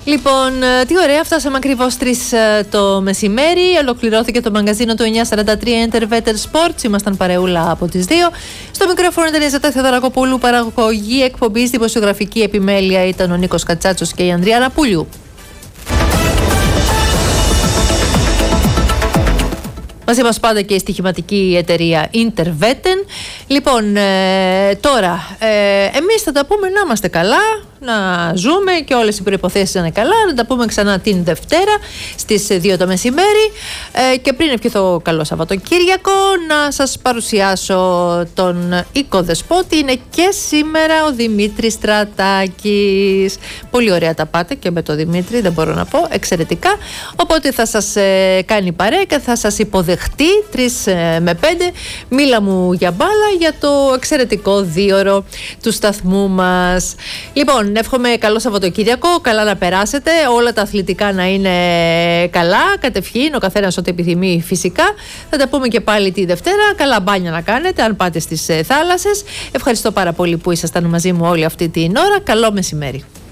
Λοιπόν, τι ωραία, φτάσαμε ακριβώς 3 το μεσημέρι. Ολοκληρώθηκε το μαγκαζίνο του 943 Interveter Sports. Ήμασταν παρεούλα από τις 2. Στο μικρόφωνο ήταν η Ζέτα Θεοδωρακοπούλου, παραγωγή εκπομπής, δημοσιογραφική επιμέλεια ήταν ο Νίκος Κατσάτσος και η Ανδρία Ραπούλιου. Μαζί μας πάντα και η στοιχηματική εταιρεία Interveten. Λοιπόν, τώρα, εμείς θα τα πούμε να είμαστε καλά, να ζούμε και όλες οι προϋποθέσεις να είναι καλά, να τα πούμε ξανά την Δευτέρα στις 2 το μεσημέρι και πριν ευχηθώ καλό Σαββατοκύριακο να σας παρουσιάσω τον οικοδεσπότη. Είναι και σήμερα ο Δημήτρης Στρατάκης. Πολύ ωραία τα πάτε και με τον Δημήτρη, δεν μπορώ να πω, εξαιρετικά. Οπότε θα σας κάνει παρέα και θα σας υποδεχτεί 3 με 5. Μίλα μου για μπάλα, για το εξαιρετικό 2ωρο του σταθμού μας. Λοιπόν, εύχομαι καλό Σαββατοκύριακο, καλά να περάσετε, όλα τα αθλητικά να είναι καλά, κατευχήν, ο καθένας ό,τι επιθυμεί φυσικά. Θα τα πούμε και πάλι τη Δευτέρα, καλά μπάνια να κάνετε αν πάτε στις θάλασσες. Ευχαριστώ πάρα πολύ που ήσασταν μαζί μου όλη αυτή την ώρα, καλό μεσημέρι.